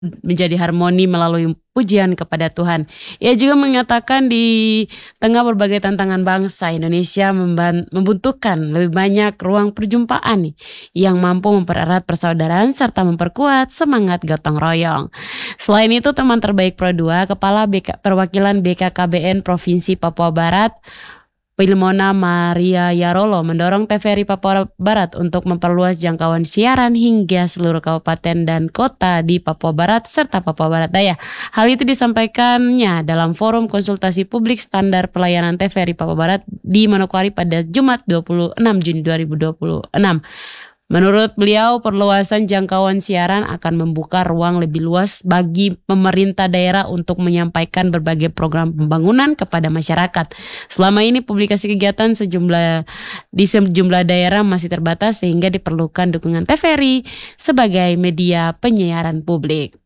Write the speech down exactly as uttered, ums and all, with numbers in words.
menjadi harmoni melalui pujian kepada Tuhan. Ia juga mengatakan di tengah berbagai tantangan bangsa, Indonesia memban- membutuhkan lebih banyak ruang perjumpaan nih, yang mampu mempererat persaudaraan serta memperkuat semangat gotong royong. Selain itu, teman terbaik Pro dua, Kepala B K, Perwakilan B K K B N Provinsi Papua Barat, Wilmona Maria Yarolo, mendorong T V R I Papua Barat untuk memperluas jangkauan siaran hingga seluruh kabupaten dan kota di Papua Barat serta Papua Barat Daya. Hal itu disampaikannya dalam forum konsultasi publik standar pelayanan T V R I Papua Barat di Manokwari pada Jumat dua puluh enam Juni dua ribu dua puluh enam. Menurut beliau, perluasan jangkauan siaran akan membuka ruang lebih luas bagi pemerintah daerah untuk menyampaikan berbagai program pembangunan kepada masyarakat. Selama ini publikasi kegiatan sejumlah di sejumlah daerah masih terbatas sehingga diperlukan dukungan T V R I sebagai media penyiaran publik.